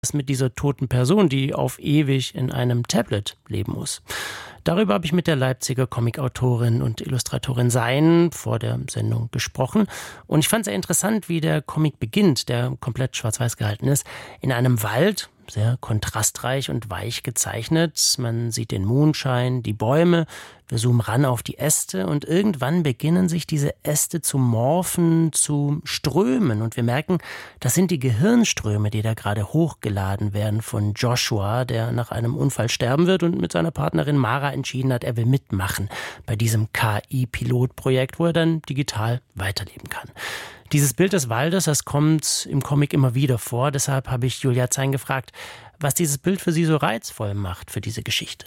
mit dieser toten Person, die auf ewig in einem Tablet leben muss. Darüber habe ich mit der Leipziger Comicautorin und Illustratorin Sein vor der Sendung gesprochen. Und ich fand es sehr interessant, wie der Comic beginnt, der komplett schwarz-weiß gehalten ist, in einem Wald, sehr kontrastreich und weich gezeichnet. Man sieht den Mondschein, die Bäume, wir zoomen ran auf die Äste und irgendwann beginnen sich diese Äste zu morphen, zu strömen. Und wir merken, das sind die Gehirnströme, die da gerade hochgeladen werden von Joshua, der nach einem Unfall sterben wird und mit seiner Partnerin Mara entschieden hat, er will mitmachen bei diesem KI-Pilotprojekt, wo er dann digital weiterleben kann. Dieses Bild des Waldes, das kommt im Comic immer wieder vor. Deshalb habe ich Julia Zein gefragt, was dieses Bild für sie so reizvoll macht für diese Geschichte.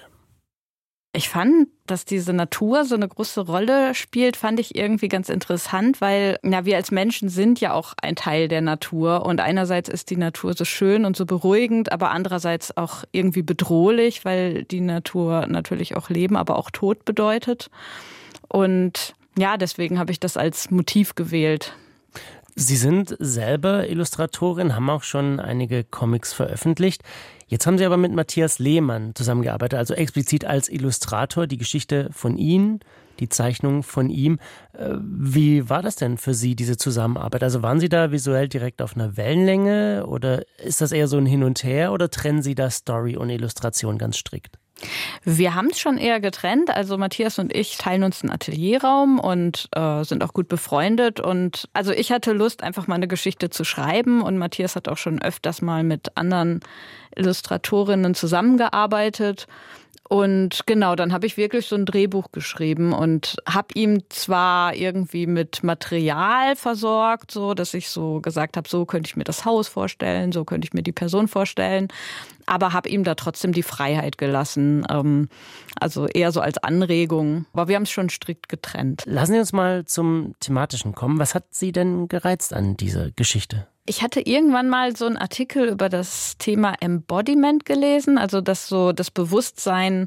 Ich fand, dass diese Natur so eine große Rolle spielt, fand ich irgendwie ganz interessant, weil wir als Menschen sind ja auch ein Teil der Natur. Und einerseits ist die Natur so schön und so beruhigend, aber andererseits auch irgendwie bedrohlich, weil die Natur natürlich auch Leben, aber auch Tod bedeutet. Und ja, deswegen habe ich das als Motiv gewählt. Sie sind selber Illustratorin, haben auch schon einige Comics veröffentlicht. Jetzt haben Sie aber mit Matthias Lehmann zusammengearbeitet, also explizit als Illustrator, die Geschichte von Ihnen, die Zeichnung von ihm. Wie war das denn für Sie, diese Zusammenarbeit? Also waren Sie da visuell direkt auf einer Wellenlänge oder ist das eher so ein Hin und Her oder trennen Sie da Story und Illustration ganz strikt? Wir haben es schon eher getrennt. Also Matthias und ich teilen uns einen Atelierraum und sind auch gut befreundet. Und also ich hatte Lust, einfach mal eine Geschichte zu schreiben. Und Matthias hat auch schon öfters mal mit anderen Illustratorinnen zusammengearbeitet. Und genau, dann habe ich wirklich so ein Drehbuch geschrieben und habe ihm zwar irgendwie mit Material versorgt, so dass ich so gesagt habe, so könnte ich mir das Haus vorstellen, so könnte ich mir die Person vorstellen, aber habe ihm da trotzdem die Freiheit gelassen, also eher so als Anregung. Aber wir haben es schon strikt getrennt. Lassen Sie uns mal zum Thematischen kommen. Was hat Sie denn gereizt an dieser Geschichte? Ich hatte irgendwann mal so einen Artikel über das Thema Embodiment gelesen, also dass so das Bewusstsein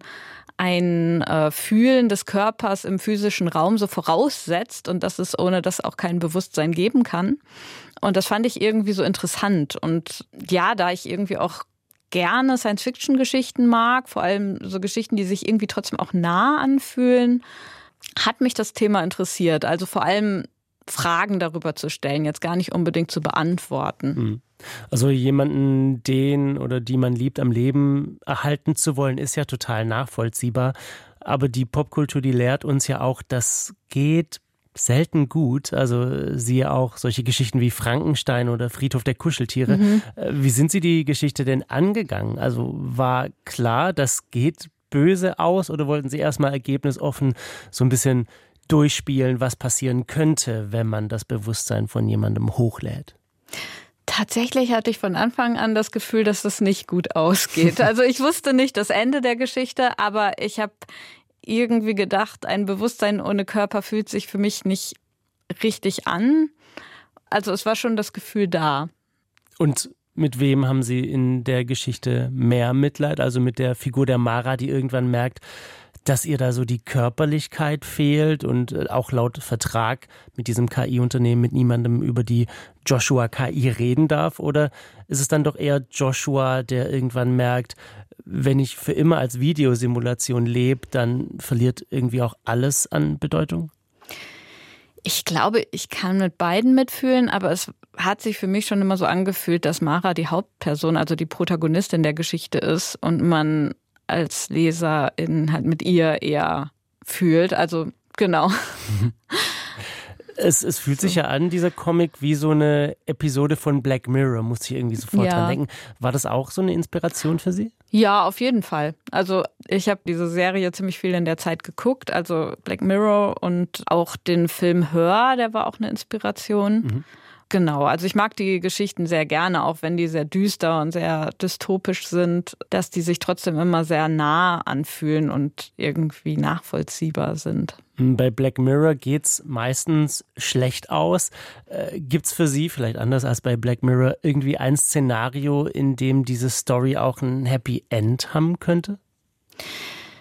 ein Fühlen des Körpers im physischen Raum so voraussetzt und dass es ohne das auch kein Bewusstsein geben kann. Und das fand ich irgendwie so interessant. Und ja, da ich irgendwie auch gerne Science-Fiction-Geschichten mag, vor allem so Geschichten, die sich irgendwie trotzdem auch nah anfühlen, hat mich das Thema interessiert. Also vor allem Fragen darüber zu stellen, jetzt gar nicht unbedingt zu beantworten. Also jemanden, den oder die man liebt, am Leben erhalten zu wollen, ist ja total nachvollziehbar. Aber die Popkultur, die lehrt uns ja auch, das geht selten gut. Also siehe auch solche Geschichten wie Frankenstein oder Friedhof der Kuscheltiere. Wie sind Sie die Geschichte denn angegangen? Also war klar, das geht böse aus oder wollten Sie erstmal ergebnisoffen so ein bisschen durchspielen, was passieren könnte, wenn man das Bewusstsein von jemandem hochlädt? Tatsächlich hatte ich von Anfang an das Gefühl, dass das nicht gut ausgeht. Also ich wusste nicht das Ende der Geschichte, aber ich habe irgendwie gedacht, ein Bewusstsein ohne Körper fühlt sich für mich nicht richtig an. Also es war schon das Gefühl da. Und mit wem haben Sie in der Geschichte mehr Mitleid? Also mit der Figur der Mara, die irgendwann merkt, dass ihr da so die Körperlichkeit fehlt und auch laut Vertrag mit diesem KI-Unternehmen mit niemandem über die Joshua KI reden darf? Oder ist es dann doch eher Joshua, der irgendwann merkt, wenn ich für immer als Videosimulation lebe, dann verliert irgendwie auch alles an Bedeutung? Ich glaube, ich kann mit beiden mitfühlen, aber es hat sich für mich schon immer so angefühlt, dass Mara die Hauptperson, also die Protagonistin der Geschichte ist und man als Leserin halt mit ihr eher fühlt. Also genau. Es fühlt sich ja an, dieser Comic, wie so eine Episode von Black Mirror, muss ich irgendwie sofort dran denken. War das auch so eine Inspiration für Sie? Ja, auf jeden Fall. Also ich habe diese Serie ziemlich viel in der Zeit geguckt, also Black Mirror und auch den Film Her, der war auch eine Inspiration. Genau, also ich mag die Geschichten sehr gerne, auch wenn die sehr düster und sehr dystopisch sind, dass die sich trotzdem immer sehr nah anfühlen und irgendwie nachvollziehbar sind. Bei Black Mirror geht's meistens schlecht aus. Gibt's für Sie, vielleicht anders als bei Black Mirror, irgendwie ein Szenario, in dem diese Story auch ein Happy End haben könnte?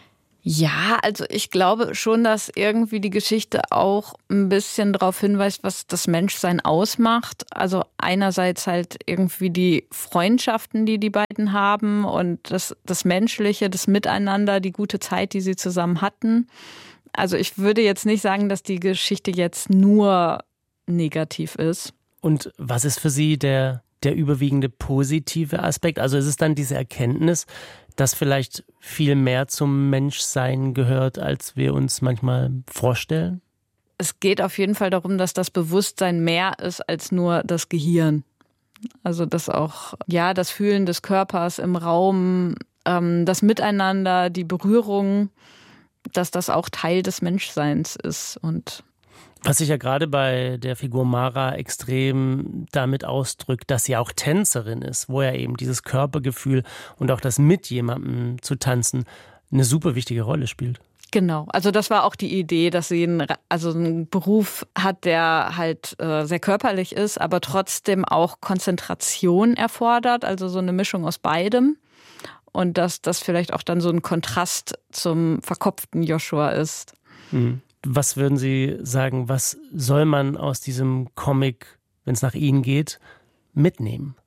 Ja, also ich glaube schon, dass irgendwie die Geschichte auch ein bisschen darauf hinweist, was das Menschsein ausmacht. Also einerseits halt irgendwie die Freundschaften, die die beiden haben und das Menschliche, das Miteinander, die gute Zeit, die sie zusammen hatten. Also ich würde jetzt nicht sagen, dass die Geschichte jetzt nur negativ ist. Und was ist für Sie der überwiegende positive Aspekt? Also ist es dann diese Erkenntnis, dass vielleicht viel mehr zum Menschsein gehört, als wir uns manchmal vorstellen? Es geht auf jeden Fall darum, dass das Bewusstsein mehr ist als nur das Gehirn. Also dass auch das Fühlen des Körpers im Raum, das Miteinander, die Berührung, dass das auch Teil des Menschseins ist. Und was sich ja gerade bei der Figur Mara extrem damit ausdrückt, dass sie auch Tänzerin ist, wo ja eben dieses Körpergefühl und auch das mit jemandem zu tanzen eine super wichtige Rolle spielt. Genau, also das war auch die Idee, dass sie einen Beruf hat, der halt sehr körperlich ist, aber trotzdem auch Konzentration erfordert, also so eine Mischung aus beidem. Und dass das vielleicht auch dann so ein Kontrast zum verkopften Joshua ist. Mhm. Was würden Sie sagen, was soll man aus diesem Comic, wenn es nach Ihnen geht, mitnehmen?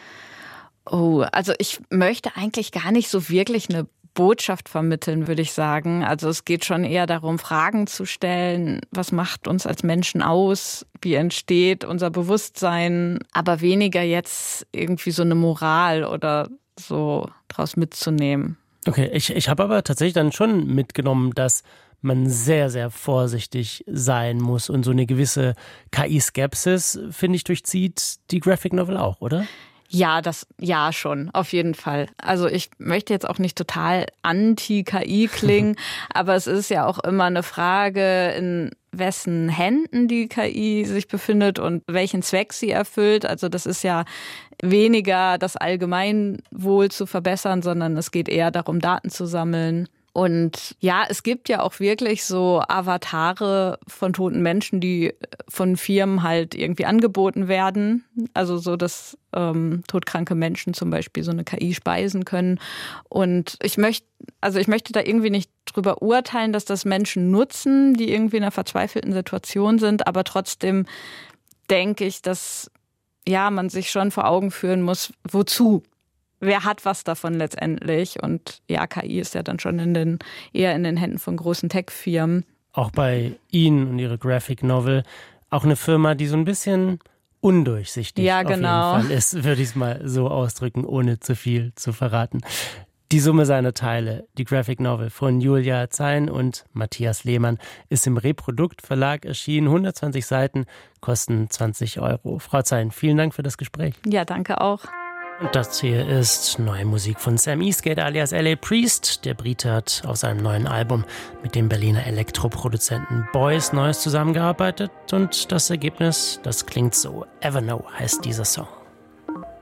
Oh, also ich möchte eigentlich gar nicht so wirklich eine Botschaft vermitteln, würde ich sagen. Also es geht schon eher darum, Fragen zu stellen. Was macht uns als Menschen aus? Wie entsteht unser Bewusstsein? Aber weniger jetzt irgendwie so eine Moral oder so draus mitzunehmen. Okay, ich habe aber tatsächlich dann schon mitgenommen, dass man sehr, sehr vorsichtig sein muss und so eine gewisse KI-Skepsis, finde ich, durchzieht die Graphic Novel auch, oder? Ja, schon, auf jeden Fall. Also ich möchte jetzt auch nicht total anti-KI klingen, aber es ist ja auch immer eine Frage, in wessen Händen die KI sich befindet und welchen Zweck sie erfüllt. Also das ist ja weniger das Allgemeinwohl zu verbessern, sondern es geht eher darum, Daten zu sammeln. Und ja, es gibt ja auch wirklich so Avatare von toten Menschen, die von Firmen halt irgendwie angeboten werden. Also so, dass todkranke Menschen zum Beispiel so eine KI speisen können. Und ich möchte da irgendwie nicht drüber urteilen, dass das Menschen nutzen, die irgendwie in einer verzweifelten Situation sind. Aber trotzdem denke ich, dass man sich schon vor Augen führen muss, wozu? Wer hat was davon letztendlich? Und ja, KI ist ja dann schon eher in den Händen von großen Tech-Firmen. Auch bei Ihnen und Ihre Graphic Novel auch eine Firma, die so ein bisschen undurchsichtig auf jeden Fall ist, würde ich es mal so ausdrücken, ohne zu viel zu verraten. Die Summe seiner Teile, die Graphic Novel von Julia Zein und Matthias Lehmann, ist im Reprodukt Verlag erschienen. 120 Seiten, kosten 20 €. Frau Zein, vielen Dank für das Gespräch. Ja, danke auch. Und das hier ist neue Musik von Sam Eastgate alias L.A. Priest. Der Brite hat auf seinem neuen Album mit dem Berliner Elektroproduzenten Boys Neues zusammengearbeitet. Und das Ergebnis, das klingt so. Ever Know heißt dieser Song.